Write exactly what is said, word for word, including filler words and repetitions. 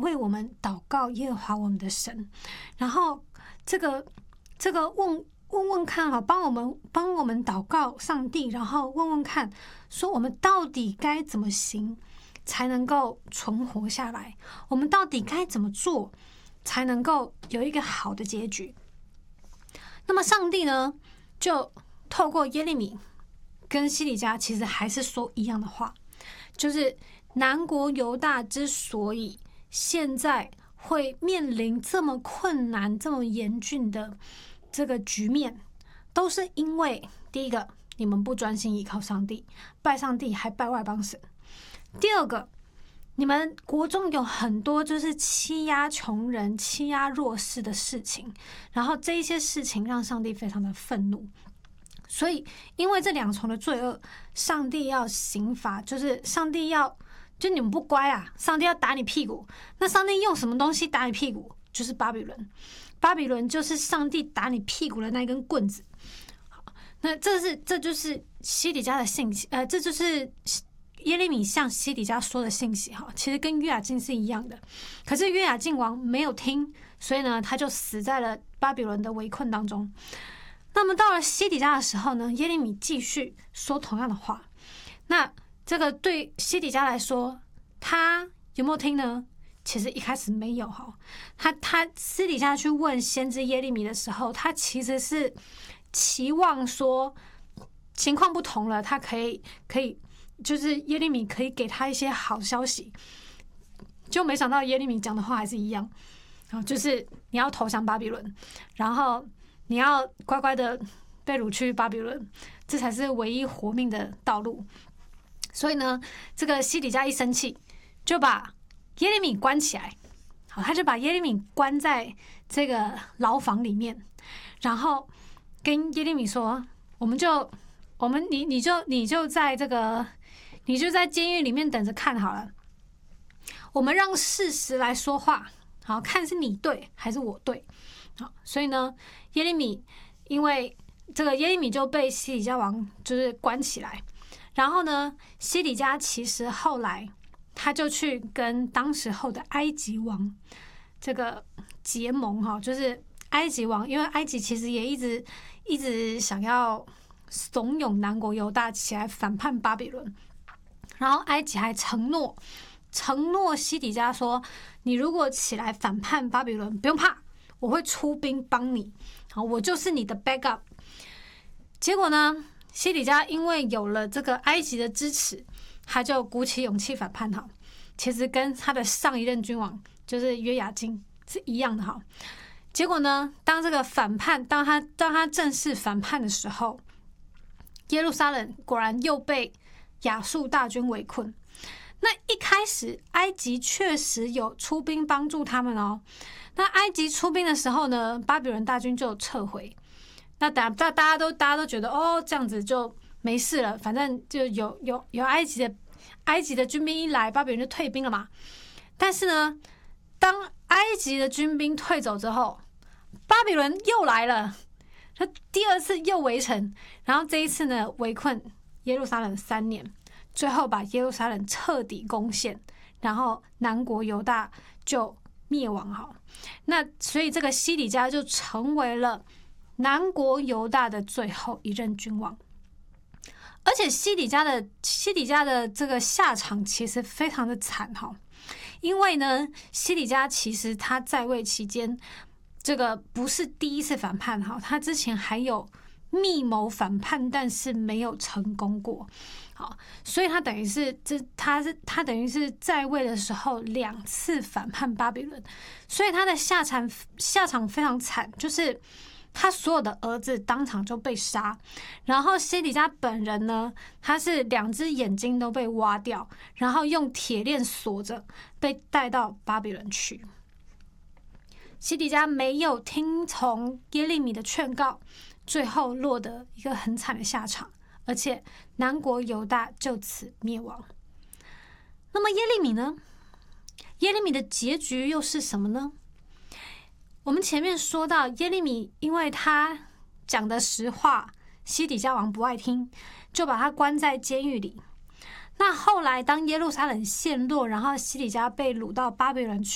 为我们祷告耶和华我们的神。然后这个这个问问问看哈，帮我们帮我们祷告上帝，然后问问看，说我们到底该怎么行才能够存活下来？我们到底该怎么做才能够有一个好的结局？那么上帝呢，就透过耶利米跟西底家，其实还是说一样的话，就是南国犹大之所以现在会面临这么困难、这么严峻的这个局面，都是因为第一个，你们不专心依靠上帝，拜上帝还拜外邦神；第二个，你们国中有很多就是欺压穷人、欺压弱势的事情，然后这一些事情让上帝非常的愤怒。所以因为这两重的罪恶，上帝要刑罚，就是上帝要就你们不乖啊，上帝要打你屁股。那上帝用什么东西打你屁股？就是巴比伦。巴比伦就是上帝打你屁股的那根棍子。好，那这是这就是西底家的信息，呃，这就是耶利米向西底家说的信息哈，其实跟约雅敬是一样的。可是约雅敬王没有听，所以呢，他就死在了巴比伦的围困当中。那么到了西底家的时候呢，耶利米继续说同样的话。那这个对西底家来说，他有没有听呢？其实一开始没有哈。他他私底下去问先知耶利米的时候，他其实是期望说情况不同了，他可以可以就是耶利米可以给他一些好消息。就没想到耶利米讲的话还是一样，就是你要投降巴比伦，然后你要乖乖的被掳去巴比伦，这才是唯一活命的道路。所以呢，这个西底家一生气，就把耶利米关起来。好，他就把耶利米关在这个牢房里面，然后跟耶利米说：“我们就，我们你你就你就在这个，你就在监狱里面等着看好了。我们让事实来说话，好看是你对还是我对。”好，所以呢，耶利米因为这个耶利米就被西底家王就是关起来，然后呢，西底家其实后来他就去跟当时候的埃及王这个结盟哈，就是埃及王，因为埃及其实也一直一直想要怂恿南国犹大起来反叛巴比伦，然后埃及还承诺承诺西底家说，你如果起来反叛巴比伦，不用怕，我会出兵帮你，好，我就是你的 backup。结果呢，西底家因为有了这个埃及的支持，他就鼓起勇气反叛哈。其实跟他的上一任君王就是约雅敬是一样的哈。结果呢，当这个反叛，当他当他正式反叛的时候，耶路撒冷果然又被亚述大军围困。那一开始，埃及确实有出兵帮助他们哦。那埃及出兵的时候呢，巴比伦大军就撤回。那大大大家都大家都觉得哦，这样子就没事了，反正就有有有埃及的埃及的军兵一来，巴比伦就退兵了嘛。但是呢，当埃及的军兵退走之后，巴比伦又来了，他第二次又围城，然后这一次呢，围困耶路撒冷三年。最后把耶路撒冷彻底攻陷，然后南国犹大就灭亡好。那所以这个西底家就成为了南国犹大的最后一任君王。而且西底家的西底家的这个下场其实非常的惨哈，因为呢，西底家其实他在位期间，这个不是第一次反叛哈，他之前还有密谋反叛，但是没有成功过。好，所以他等于是这，他是他等于是在位的时候两次反叛巴比伦，所以他的下场下场非常惨，就是他所有的儿子当场就被杀，然后西底家本人呢，他是两只眼睛都被挖掉，然后用铁链锁着，被带到巴比伦去。西底家没有听从耶利米的劝告，最后落得一个很惨的下场。而且南国犹大就此灭亡。那么耶利米呢？耶利米的结局又是什么呢？我们前面说到耶利米，因为他讲的实话，西底家王不爱听，就把他关在监狱里。那后来当耶路撒冷陷落，然后西底家被掳到巴比伦去。